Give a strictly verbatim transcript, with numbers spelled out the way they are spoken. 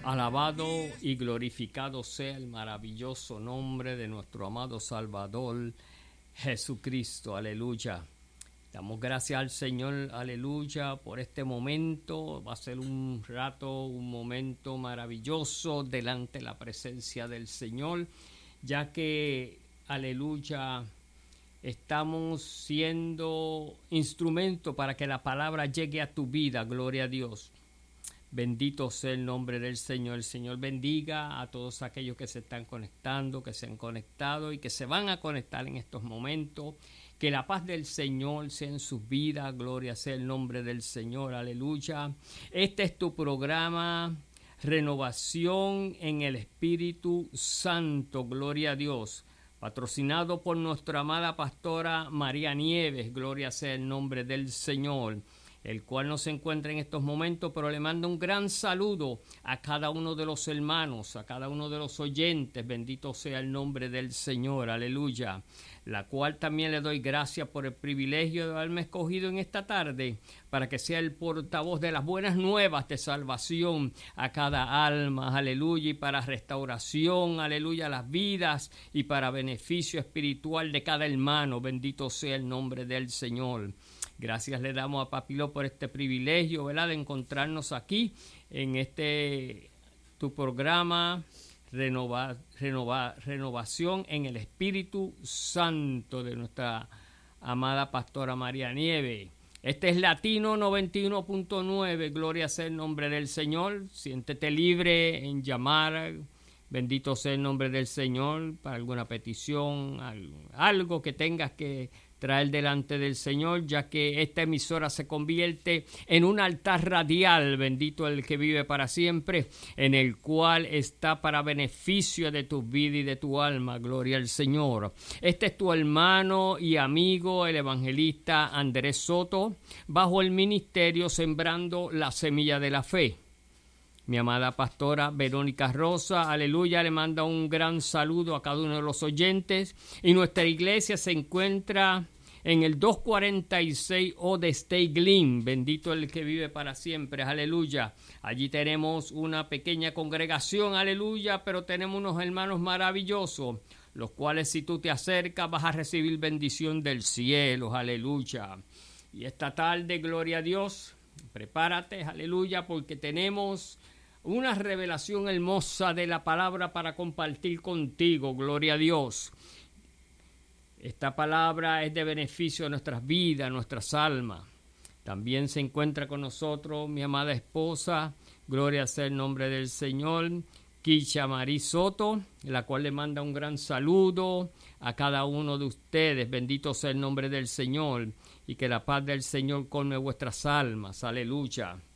Alabado y glorificado sea el maravilloso nombre de nuestro amado Salvador Jesucristo. Aleluya. Damos gracias al Señor, aleluya, por este momento. Va a ser un rato, un momento maravilloso delante de la presencia del Señor, ya que, aleluya, estamos siendo instrumento para que la palabra llegue a tu vida. Gloria a Dios. Bendito sea el nombre del Señor. El Señor bendiga a todos aquellos que se están conectando, que se han conectado y que se van a conectar en estos momentos. Que la paz del Señor sea en sus vidas. Gloria sea el nombre del Señor. Aleluya. Este es tu programa, Renovación en el Espíritu Santo. Gloria a Dios. Patrocinado por nuestra amada pastora María Nieves. Gloria sea el nombre del Señor, el cual no se encuentra en estos momentos, pero le mando un gran saludo a cada uno de los hermanos, a cada uno de los oyentes. Bendito sea el nombre del Señor, aleluya. La cual también le doy gracias por el privilegio de haberme escogido en esta tarde para que sea el portavoz de las buenas nuevas de salvación a cada alma, aleluya, y para restauración, aleluya, las vidas y para beneficio espiritual de cada hermano. Bendito sea el nombre del Señor. Gracias le damos a Papilo por este privilegio, ¿verdad?, de encontrarnos aquí en este tu programa renova, renova, Renovación en el Espíritu Santo de nuestra amada pastora María Nieves. Este es Latino noventa y uno punto nueve, gloria sea el nombre del Señor. Siéntete libre en llamar, bendito sea el nombre del Señor, para alguna petición, algo que tengas que traer delante del Señor, ya que esta emisora se convierte en un altar radial, bendito el que vive para siempre, en el cual está para beneficio de tu vida y de tu alma. Gloria al Señor. Este es tu hermano y amigo, el evangelista Andrés Soto, bajo el ministerio Sembrando la Semilla de la Fe. Mi amada pastora Verónica Rosa, aleluya, le manda un gran saludo a cada uno de los oyentes. Y nuestra iglesia se encuentra en el doscientos cuarenta y seis O de State Glen, bendito el que vive para siempre, aleluya. Allí tenemos una pequeña congregación, aleluya, pero tenemos unos hermanos maravillosos, los cuales si tú te acercas vas a recibir bendición del cielo, aleluya. Y esta tarde, gloria a Dios, prepárate, aleluya, porque tenemos una revelación hermosa de la palabra para compartir contigo, gloria a Dios. Esta palabra es de beneficio a nuestras vidas, a nuestras almas. También se encuentra con nosotros mi amada esposa, gloria sea el nombre del Señor, Kisha Marí Soto, la cual le manda un gran saludo a cada uno de ustedes. Bendito sea el nombre del Señor y que la paz del Señor colme vuestras almas. Aleluya.